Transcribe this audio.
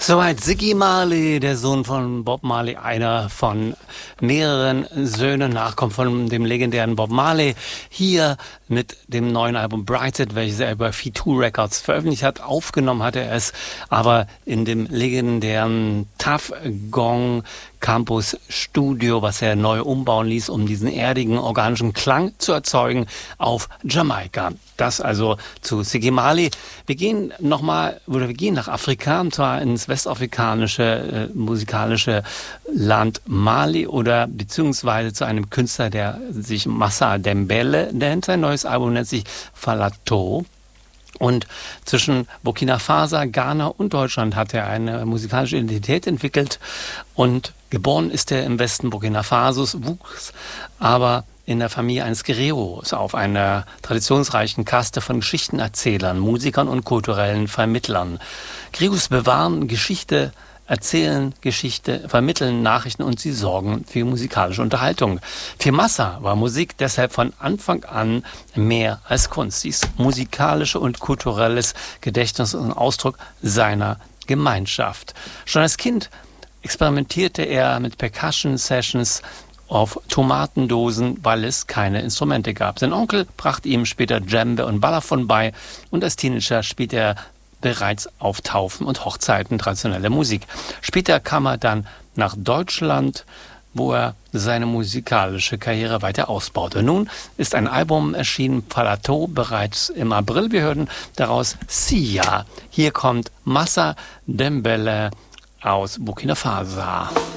Soweit Ziggy Marley, der Sohn von Bob Marley, einer von mehreren Söhnen, Nachkommen von dem legendären Bob Marley, hier mit dem neuen Album Brighted, welches er über F2 Records veröffentlicht hat. Aufgenommen hatte er es aber in dem legendären Tuff Gong Campus Studio, was er neu umbauen ließ, um diesen erdigen, organischen Klang zu erzeugen auf Jamaika. Das also zu Ziggy Marley. Wir gehen nach Afrika, und zwar ins westafrikanische musikalische Land Mali oder beziehungsweise zu einem Künstler, der sich Massa Dembele nennt. Sein neues Album nennt sich Falato. Und zwischen Burkina Faso, Ghana und Deutschland hat er eine musikalische Identität entwickelt. Und geboren ist er im Westen Burkina Fasos, wuchs aber in der Familie eines Guerreros auf, einer traditionsreichen Kaste von Geschichtenerzählern, Musikern und kulturellen Vermittlern. Guerreros bewahren Geschichte, erzählen Geschichte, vermitteln Nachrichten und sie sorgen für musikalische Unterhaltung. Für Massa war Musik deshalb von Anfang an mehr als Kunst. Sie ist musikalische und kulturelles Gedächtnis und Ausdruck seiner Gemeinschaft. Schon als Kind experimentierte er mit Percussion-Sessions auf Tomatendosen, weil es keine Instrumente gab. Sein Onkel brachte ihm später Djembe und Balafon bei und als Teenager spielte er bereits auf Taufen und Hochzeiten traditionelle Musik. Später kam er dann nach Deutschland, wo er seine musikalische Karriere weiter ausbaute. Nun ist ein Album erschienen, Falato, bereits im April. Wir hören daraus Sia. Hier kommt Massa Dembele aus Burkina Faso.